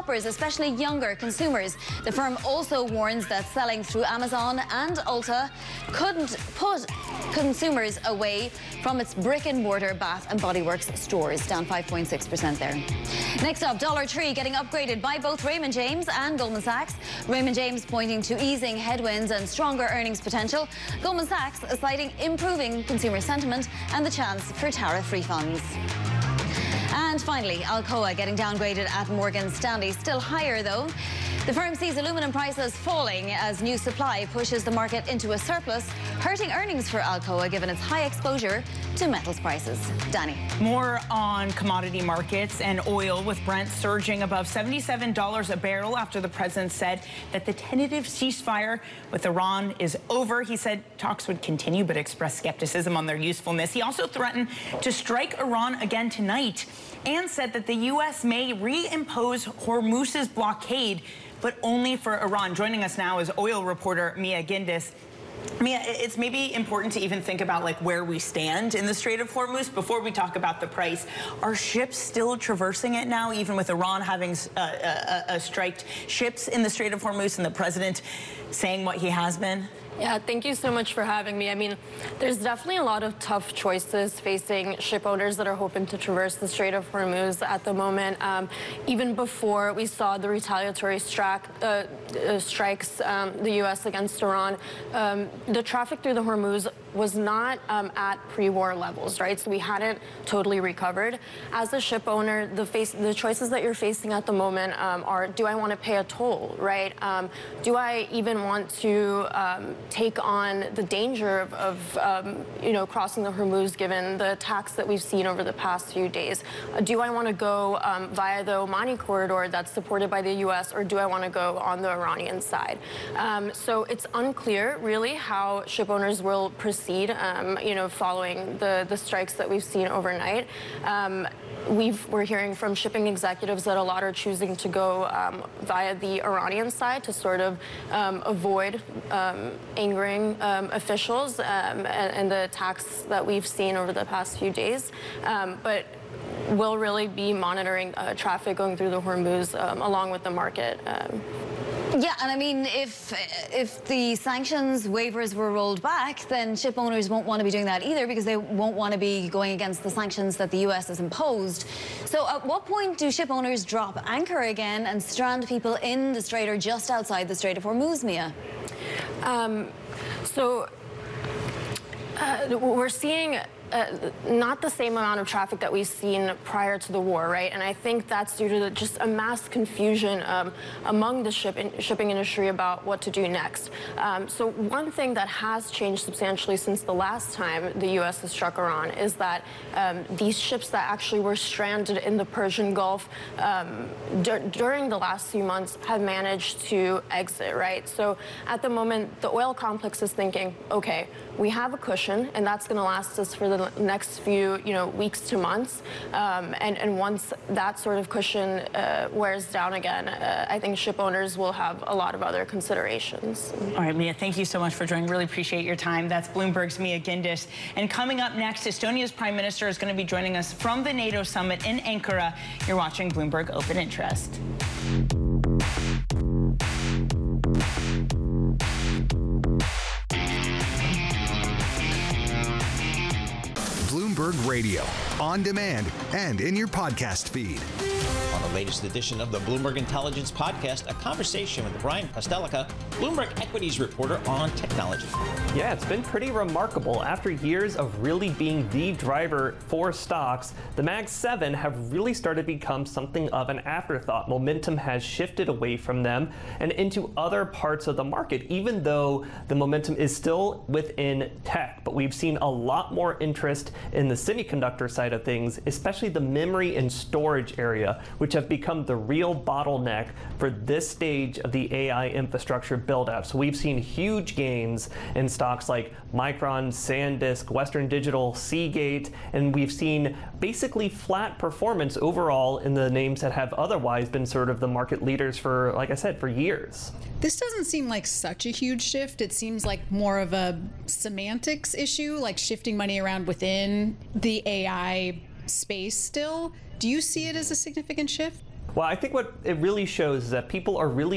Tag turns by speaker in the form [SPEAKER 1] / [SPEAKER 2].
[SPEAKER 1] shoppers, especially younger consumers. The firm also warns that selling through Amazon and Ulta couldn't put consumers away from its brick-and-mortar Bath and Body Works stores, down 5.6% there. Next up, Dollar Tree getting upgraded by both Raymond James and Goldman Sachs. Raymond James pointing to easing headwinds and stronger earnings potential. Goldman Sachs citing improving consumer sentiment and the chance for tariff refunds. And finally, Alcoa getting downgraded at Morgan Stanley. Still higher, though. The firm sees aluminum prices falling as new supply pushes the market into a surplus, hurting earnings for Alcoa given its high exposure to metals prices. Danny.
[SPEAKER 2] More on commodity markets and oil, with Brent surging above $77 a barrel after the president said that the tentative ceasefire with Iran is over. He said talks would continue, but expressed skepticism on their usefulness. He also threatened to strike Iran again tonight and said that the U.S. may reimpose Hormuz's blockade, but only for Iran. Joining us now is oil reporter Mia Gindis. Mia, it's maybe important to even think about where we stand in the Strait of Hormuz before we talk about the price. Are ships still traversing it now, even with Iran having striked ships in the Strait of Hormuz and the president saying what he has been?
[SPEAKER 3] Yeah, thank you so much for having me. I mean, there's definitely a lot of tough choices facing ship owners that are hoping to traverse the Strait of Hormuz at the moment. Even before we saw the retaliatory strikes, the U.S. against Iran, the traffic through the Hormuz was not at pre-war levels, right? So we hadn't totally recovered. As a ship owner, the choices that you're facing at the moment are, do I want to pay a toll, right? Do I even want to take on the danger of crossing the Hormuz given the attacks that we've seen over the past few days? Do I want to go via the Omani corridor that's supported by the U.S., or do I want to go on the Iranian side? So it's unclear really how ship owners will proceed, following the strikes that we've seen overnight. We're hearing from shipping executives that a lot are choosing to go via the Iranian side to sort of avoid angering officials and the attacks that we've seen over the past few days. But we'll really be monitoring traffic going through the Hormuz along with the market.
[SPEAKER 1] Yeah, and I mean, if the sanctions waivers were rolled back, then ship owners won't want to be doing that either, because they won't want to be going against the sanctions that the U.S. has imposed. So at what point do ship owners drop anchor again and strand people in the strait or just outside the Strait of Hormuz, Mia?
[SPEAKER 3] We're seeing not the same amount of traffic that we've seen prior to the war, right? And I think that's due to just a mass confusion among the shipping industry about what to do next. So one thing that has changed substantially since the last time the U.S. has struck Iran is that these ships that actually were stranded in the Persian Gulf during the last few months have managed to exit, right? So at the moment, the oil complex is thinking, okay, we have a cushion, and that's going to last us for the next few, weeks to months. And once that sort of cushion wears down again, I think ship owners will have a lot of other considerations.
[SPEAKER 2] All right, Mia, thank you so much for joining. Really appreciate your time. That's Bloomberg's Mia Gindis. And coming up next, Estonia's Prime Minister is going to be joining us from the NATO summit in Ankara. You're watching Bloomberg Open Interest.
[SPEAKER 4] Bloomberg Radio, on demand and in your podcast feed.
[SPEAKER 5] On the latest edition of the Bloomberg Intelligence Podcast, a conversation with Brian Kostelica, Bloomberg Equities reporter on technology.
[SPEAKER 6] Yeah, it's been pretty remarkable. After years of really being the driver for stocks, the Mag 7 have really started to become something of an afterthought. Momentum has shifted away from them and into other parts of the market, even though the momentum is still within tech. But we've seen a lot more interest in the semiconductor side of things, especially the memory and storage area, which have become the real bottleneck for this stage of the AI infrastructure build-out. So we've seen huge gains in stocks like Micron, SanDisk, Western Digital, Seagate, and we've seen basically flat performance overall in the names that have otherwise been sort of the market leaders for, like I said, for years.
[SPEAKER 7] This doesn't seem like such a huge shift. It seems like more of a semantics issue, like shifting money around within the AI space still. Do you see it as a significant shift?
[SPEAKER 6] Well, I think what it really shows is that people are really